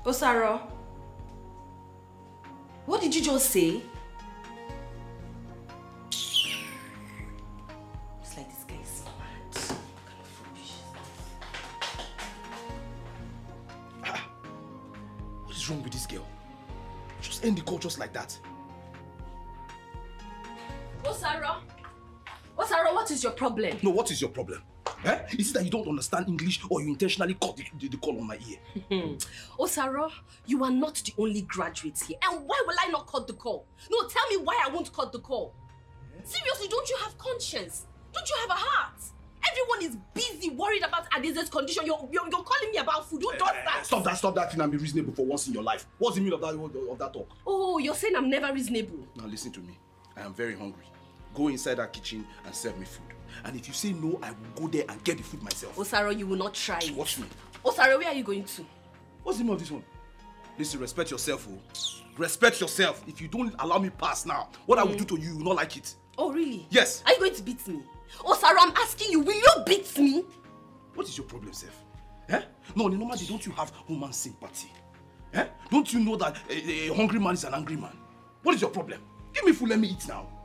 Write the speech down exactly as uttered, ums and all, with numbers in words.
Osaro, what did you just say? It's like this guy is mad. What kind of rubbish is this? Ah, what is wrong with this girl? Just end the call just like that. Osaro, Osaro, what is your problem? No, what is your problem? Eh? Is it that you don't understand English or you intentionally cut the, the, the call on my ear? Osaro, you are not the only graduate here. And why will I not cut the call? No, tell me why I won't cut the call. Yeah. Seriously, don't you have conscience? Don't you have a heart? Everyone is busy worried about Adeze's condition. You're, you're, you're calling me about food. Who does uh, that? Stop that, stop that thing and be reasonable for once in your life. What's the meaning of that, of that talk? Oh, you're saying I'm never reasonable? Now listen to me. I am very hungry. Go inside that kitchen and serve me food. And if you say no, I will go there and get the food myself. Osaro, you will not try. Watch me. Osaro, where are you going to? What's the meaning of this one? Listen, respect yourself, oh. Respect yourself. If you don't allow me pass now, what mm. I will do to you, you will not like it. Oh, really? Yes. Are you going to beat me? Osaro, I'm asking you, will you beat me? What is your problem, Seth? Eh? No, normally, don't you have human sympathy? Eh? Don't you know that a, a hungry man is an angry man? What is your problem? Give me food, let me eat now.